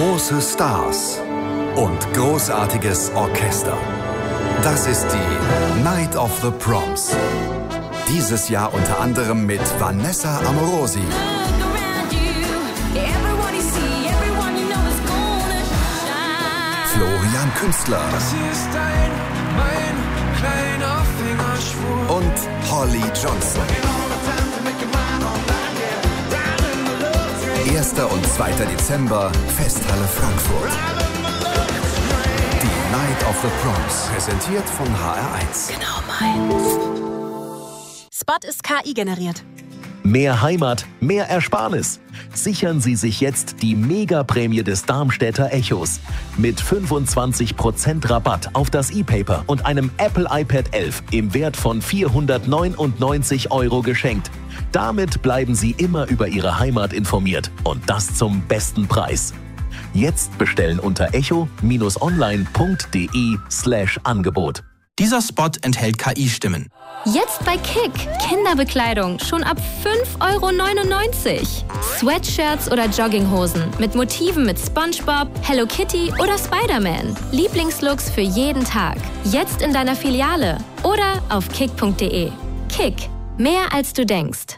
Große Stars und großartiges Orchester. Das ist die Night of the Proms. Dieses Jahr unter anderem mit Vanessa Amorosi, Florian Künstler und Holly Johnson. 1. und 2. Dezember, Festhalle Frankfurt. Die Night of the Proms, präsentiert von HR1. Genau meins. Spot ist KI generiert. Mehr Heimat, mehr Ersparnis. Sichern Sie sich jetzt die Mega-Prämie des Darmstädter Echos. Mit 25% Rabatt auf das E-Paper und einem Apple iPad 11 im Wert von 499 € geschenkt. Damit bleiben Sie immer über Ihre Heimat informiert und das zum besten Preis. Jetzt bestellen unter echo-online.de/Angebot. Dieser Spot enthält KI-Stimmen. Jetzt bei Kick. Kinderbekleidung schon ab 5,99 €. Sweatshirts oder Jogginghosen mit Motiven mit SpongeBob, Hello Kitty oder Spider-Man. Lieblingslooks für jeden Tag. Jetzt in deiner Filiale oder auf kick.de. Kick. Mehr als du denkst.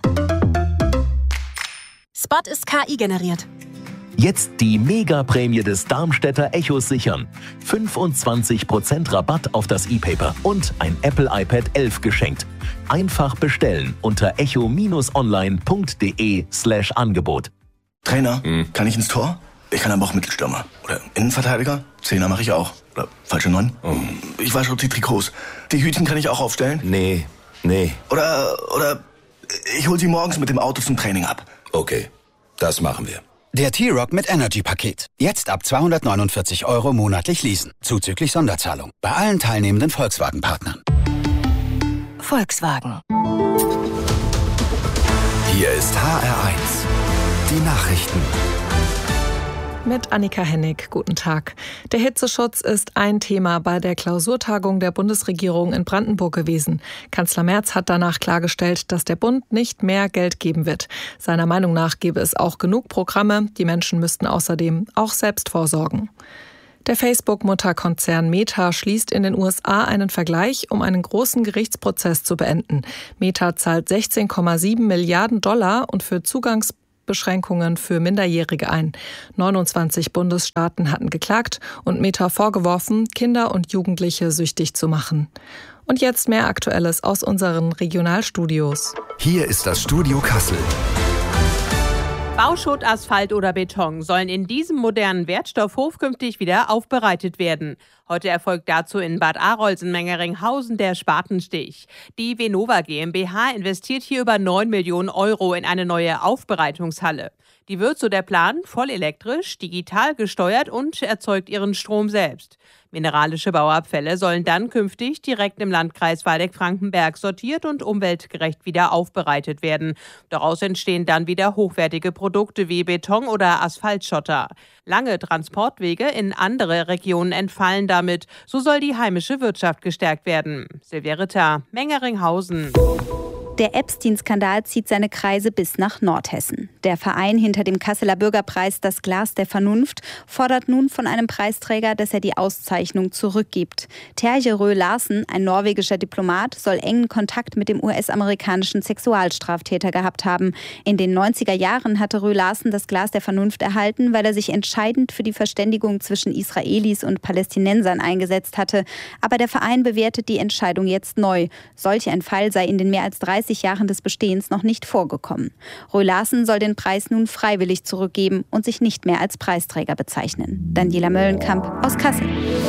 Spot ist KI generiert. Jetzt die Mega-Prämie des Darmstädter Echos sichern. 25% Rabatt auf das E-Paper und ein Apple iPad 11 geschenkt. Einfach bestellen unter echo-online.de/Angebot. Trainer, kann ich ins Tor? Ich kann aber auch Mittelstürmer. Oder Innenverteidiger? Zehner mache ich auch. Oder falsche 9? Ich wasche auch die Trikots. Die Hütchen kann ich auch aufstellen? Nee. Oder ich hol sie morgens mit dem Auto zum Training ab. Okay, das machen wir. Der T-Roc mit Energy-Paket. Jetzt ab 249 € monatlich leasen. Zuzüglich Sonderzahlung. Bei allen teilnehmenden Volkswagen-Partnern. Volkswagen. Hier ist HR1. Die Nachrichten. Mit Annika Hennig. Guten Tag. Der Hitzeschutz ist ein Thema bei der Klausurtagung der Bundesregierung in Brandenburg gewesen. Kanzler Merz hat danach klargestellt, dass der Bund nicht mehr Geld geben wird. Seiner Meinung nach gäbe es auch genug Programme. Die Menschen müssten außerdem auch selbst vorsorgen. Der Facebook-Mutterkonzern Meta schließt in den USA einen Vergleich, um einen großen Gerichtsprozess zu beenden. Meta zahlt $16,7 Milliarden und für Zugangsbeschränkungen für Minderjährige ein. 29 Bundesstaaten hatten geklagt und Meta vorgeworfen, Kinder und Jugendliche süchtig zu machen. Und jetzt mehr Aktuelles aus unseren Regionalstudios. Hier ist das Studio Kassel. Bauschutt, Asphalt oder Beton sollen in diesem modernen Wertstoffhof künftig wieder aufbereitet werden. Heute erfolgt dazu in Bad Arolsen-Mengeringhausen der Spatenstich. Die Venova GmbH investiert hier über 9 Millionen € in eine neue Aufbereitungshalle. Die wird, so der Plan, voll elektrisch, digital gesteuert und erzeugt ihren Strom selbst. Mineralische Bauabfälle sollen dann künftig direkt im Landkreis Waldeck-Frankenberg sortiert und umweltgerecht wieder aufbereitet werden. Daraus entstehen dann wieder hochwertige Produkte wie Beton oder Asphaltschotter. Lange Transportwege in andere Regionen entfallen damit. So soll die heimische Wirtschaft gestärkt werden. Silvia Ritter, Mengeringhausen. Der Epstein-Skandal zieht seine Kreise bis nach Nordhessen. Der Verein hinter dem Kasseler Bürgerpreis Das Glas der Vernunft fordert nun von einem Preisträger, dass er die Auszeichnung zurückgibt. Terje Røe Larsen, ein norwegischer Diplomat, soll engen Kontakt mit dem US-amerikanischen Sexualstraftäter gehabt haben. In den 90er Jahren hatte Røe Larsen das Glas der Vernunft erhalten, weil er sich entscheidend für die Verständigung zwischen Israelis und Palästinensern eingesetzt hatte. Aber der Verein bewertet die Entscheidung jetzt neu. Solch ein Fall sei in den mehr als 30 Jahren des Bestehens noch nicht vorgekommen. Røe Larsen soll den Preis nun freiwillig zurückgeben und sich nicht mehr als Preisträger bezeichnen. Daniela Möllenkamp aus Kassel.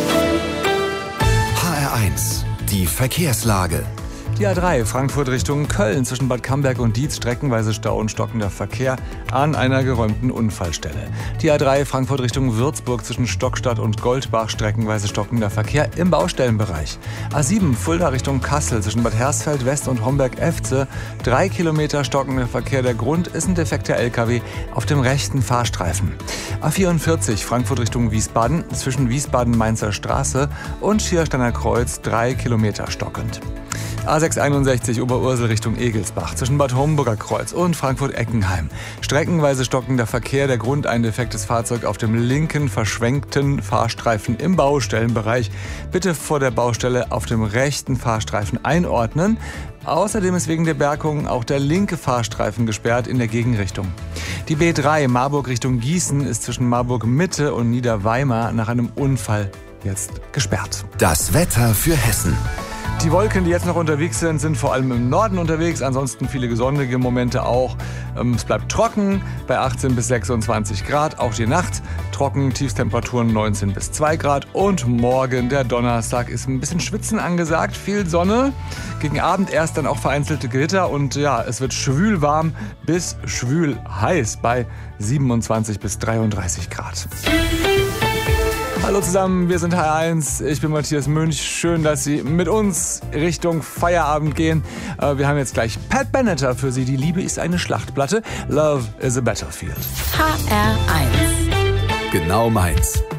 HR1, die Verkehrslage. Die A3 Frankfurt Richtung Köln zwischen Bad Camberg und Dietz streckenweise Stau und stockender Verkehr an einer geräumten Unfallstelle. Die A3 Frankfurt Richtung Würzburg zwischen Stockstadt und Goldbach streckenweise stockender Verkehr im Baustellenbereich. A7 Fulda Richtung Kassel zwischen Bad Hersfeld West und Homberg-Efze 3 Kilometer stockender Verkehr. Der Grund ist ein defekter LKW auf dem rechten Fahrstreifen. A44 Frankfurt Richtung Wiesbaden zwischen Wiesbaden-Mainzer Straße und Schiersteiner Kreuz 3 Kilometer stockend. A661 Oberursel Richtung Egelsbach zwischen Bad Homburger Kreuz und Frankfurt-Eckenheim. Streckenweise stockender Verkehr. Der Grund ein defektes Fahrzeug auf dem linken verschwenkten Fahrstreifen im Baustellenbereich. Bitte vor der Baustelle auf dem rechten Fahrstreifen einordnen. Außerdem ist wegen der Bergung auch der linke Fahrstreifen gesperrt in der Gegenrichtung. Die B3 Marburg Richtung Gießen ist zwischen Marburg Mitte und Niederweimar nach einem Unfall jetzt gesperrt. Das Wetter für Hessen. Die Wolken, die jetzt noch unterwegs sind, sind vor allem im Norden unterwegs. Ansonsten viele sonnige Momente auch. Es bleibt trocken bei 18 bis 26 Grad. Auch die Nacht trocken, Tiefstemperaturen 19 bis 2 Grad. Und morgen, der Donnerstag, ist ein bisschen Schwitzen angesagt. Viel Sonne. Gegen Abend erst dann auch vereinzelte Gewitter. Und ja, es wird schwül warm bis schwül heiß bei 27 bis 33 Grad. Hallo zusammen, wir sind HR1. Ich bin Matthias Münch. Schön, dass Sie mit uns Richtung Feierabend gehen. Wir haben jetzt gleich Pat Benatar für Sie. Die Liebe ist eine Schlachtplatte. Love is a Battlefield. HR1. Genau meins.